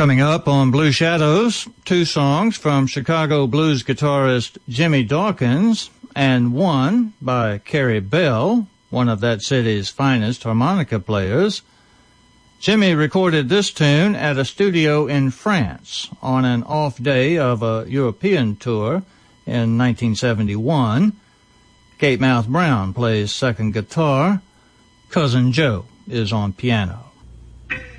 Coming up on Blue Shadows, 2 songs from Chicago blues guitarist Jimmy Dawkins and one by Carrie Bell, one of that city's finest harmonica players. Jimmy recorded this tune at a studio in France on an off day of a European tour in 1971. Kate Mouth Brown plays second guitar. Cousin Joe is on piano.